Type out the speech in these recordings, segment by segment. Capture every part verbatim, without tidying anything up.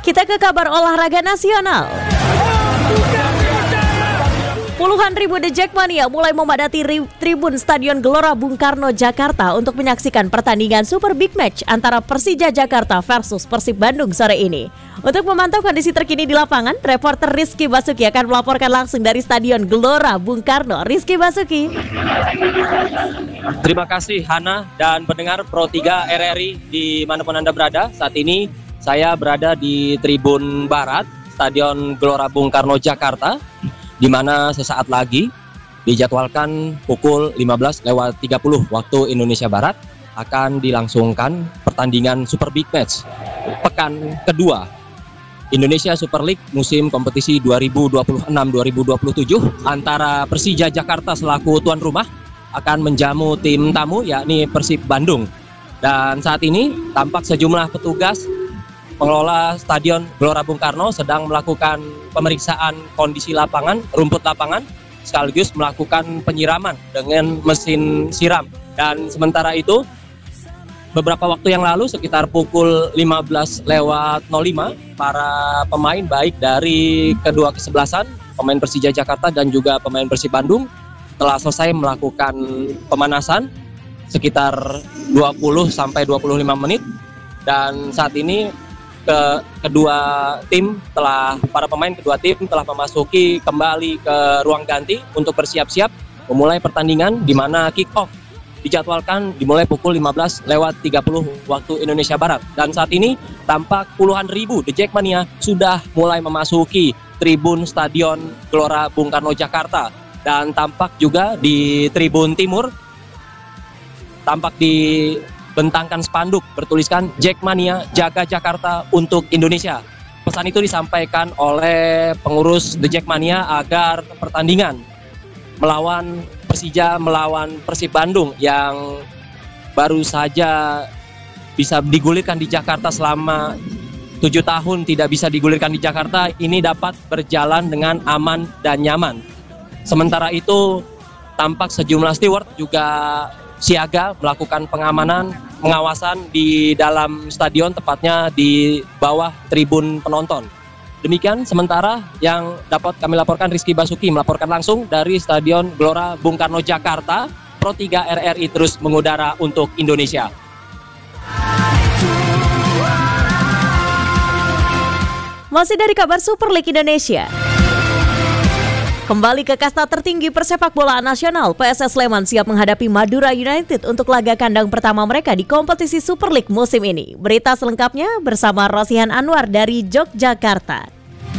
Kita ke kabar olahraga nasional. Puluhan ribu The Jackmania mulai memadati tribun Stadion Gelora Bung Karno, Jakarta untuk menyaksikan pertandingan Super Big Match antara Persija Jakarta versus Persib Bandung sore ini. Untuk memantau kondisi terkini di lapangan, reporter Rizky Basuki akan melaporkan langsung dari Stadion Gelora Bung Karno. Rizky Basuki. Terima kasih Hana dan pendengar Pro tiga R R I dimanapun Anda berada. Saat ini saya berada di Tribun Barat Stadion Gelora Bung Karno, Jakarta, di mana sesaat lagi dijadwalkan pukul lima belas lewat tiga puluh waktu Indonesia Barat akan dilangsungkan pertandingan Super Big Match pekan kedua Indonesia Super League musim kompetisi dua ribu dua puluh enam dua ribu dua puluh tujuh antara Persija Jakarta selaku tuan rumah akan menjamu tim tamu yakni Persib Bandung. Dan saat ini tampak sejumlah petugas pengelola Stadion Gelora Bung Karno sedang melakukan pemeriksaan kondisi lapangan, rumput lapangan, sekaligus melakukan penyiraman dengan mesin siram. Dan sementara itu, beberapa waktu yang lalu sekitar pukul lima belas lewat nol lima, para pemain baik dari kedua kesebelasan, pemain Persija Jakarta dan juga pemain Persib Bandung telah selesai melakukan pemanasan sekitar dua puluh sampai dua puluh lima menit. Dan saat ini ke kedua tim telah para pemain kedua tim telah memasuki kembali ke ruang ganti untuk bersiap-siap memulai pertandingan, di mana kick off dijadwalkan dimulai pukul lima belas lewat tiga puluh waktu Indonesia Barat. Dan saat ini tampak puluhan ribu The Jackmania sudah mulai memasuki tribun Stadion Gelora Bung Karno, Jakarta. Dan tampak juga di tribun timur tampak di bentangkan spanduk bertuliskan Jackmania Jaga Jakarta untuk Indonesia. Pesan itu disampaikan oleh pengurus The Jackmania agar pertandingan melawan Persija melawan Persib Bandung yang baru saja bisa digulirkan di Jakarta selama tujuh tahun tidak bisa digulirkan di Jakarta ini dapat berjalan dengan aman dan nyaman. Sementara itu tampak sejumlah steward juga siaga melakukan pengamanan, pengawasan di dalam stadion, tepatnya di bawah tribun penonton. Demikian sementara yang dapat kami laporkan. Rizky Basuki melaporkan langsung dari Stadion Gelora Bung Karno, Jakarta. Pro tiga R R I terus mengudara untuk Indonesia. Masih dari kabar Super League Indonesia. Kembali ke kasta tertinggi persepak bolaan nasional, P S S Sleman siap menghadapi Madura United untuk laga kandang pertama mereka di kompetisi Super League musim ini. Berita selengkapnya bersama Rosihan Anwar dari Yogyakarta.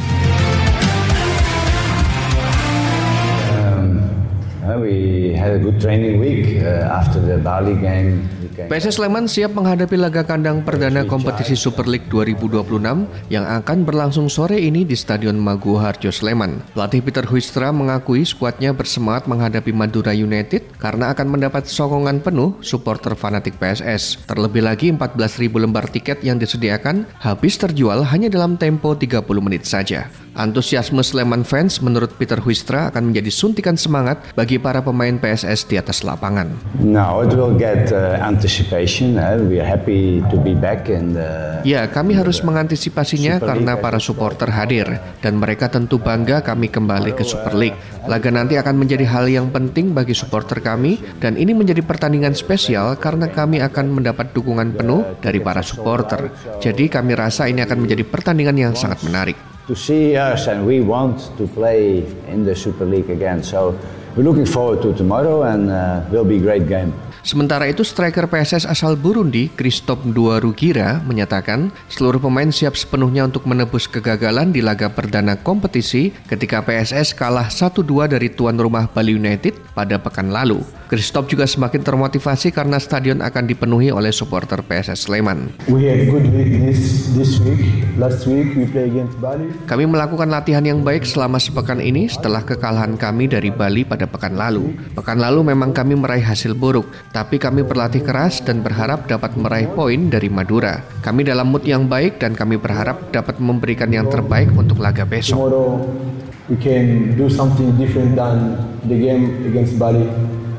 Um, we had a good training week uh, after the Bali game. P S S Sleman siap menghadapi laga kandang perdana kompetisi Super League dua ribu dua puluh enam yang akan berlangsung sore ini di Stadion Maguwo Harjo, Sleman. Pelatih Peter Huistra mengakui skuadnya bersemangat menghadapi Madura United karena akan mendapat sokongan penuh supporter fanatik P S S. Terlebih lagi empat belas ribu lembar tiket yang disediakan habis terjual hanya dalam tempo tiga puluh menit saja. Antusiasme Sleman fans menurut Peter Huistra akan menjadi suntikan semangat bagi para pemain P S S di atas lapangan. No, it will get uh, anticipation. Uh, we are happy to be back in the. Ya, kami harus mengantisipasinya karena para supporter hadir dan mereka tentu bangga kami kembali ke Super League. Laga nanti akan menjadi hal yang penting bagi supporter kami dan ini menjadi pertandingan spesial karena kami akan mendapat dukungan penuh dari para supporter. Jadi kami rasa ini akan menjadi pertandingan yang sangat menarik. To see us and we want to play in the Super League again. So we're looking forward to tomorrow and uh, will be a great game. Sementara itu, striker P S S asal Burundi, Christophe Nduwarugira, menyatakan seluruh pemain siap sepenuhnya untuk menebus kegagalan di laga perdana kompetisi ketika P S S kalah satu dua dari tuan rumah Bali United pada pekan lalu. Christophe juga semakin termotivasi karena stadion akan dipenuhi oleh supporter P S S Sleman. We had good week this this week. Last week we play against Bali. Kami melakukan latihan yang baik selama sepekan ini setelah kekalahan kami dari Bali pada pekan lalu. Pekan lalu memang kami meraih hasil buruk, tapi kami berlatih keras dan berharap dapat meraih poin dari Madura. Kami dalam mood yang baik dan kami berharap dapat memberikan yang terbaik untuk laga besok. Tomorrow we can do something different than the game against Bali.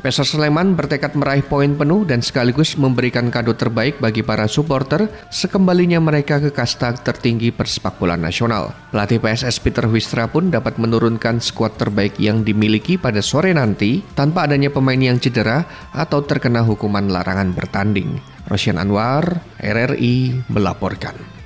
Persib Sleman bertekad meraih poin penuh dan sekaligus memberikan kado terbaik bagi para supporter sekembalinya mereka ke kasta tertinggi persepak bola nasional. Pelatih P S S Peter Huistra pun dapat menurunkan skuad terbaik yang dimiliki pada sore nanti tanpa adanya pemain yang cedera atau terkena hukuman larangan bertanding. Rosyan Anwar, R R I melaporkan.